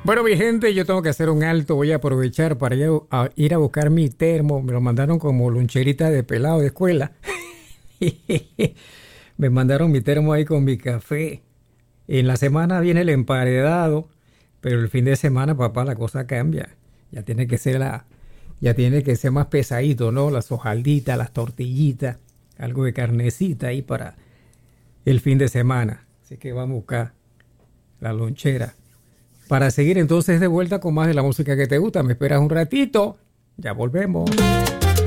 Bueno, mi gente, yo tengo que hacer un alto. Voy a aprovechar para ir a buscar mi termo. Me lo mandaron como loncherita de pelado de escuela. Me mandaron mi termo ahí con mi café. En la semana viene el emparedado, pero el fin de semana, papá, la cosa cambia. Ya tiene que ser ya tiene que ser más pesadito, ¿no? Las hojalditas, las tortillitas, algo de carnecita ahí para el fin de semana. Así que vamos a buscar la lonchera. Para seguir entonces de vuelta con más de la música que te gusta. Me esperas un ratito. Ya volvemos.